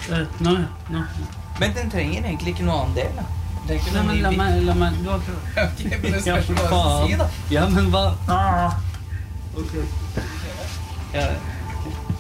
Nå. Men den trenger egentlig ikke noe annen del, da. Nei, men la meg du har prøvd. Ok, men det spørs hva jeg skal si, da. Ja, men hva? Ok. Ja.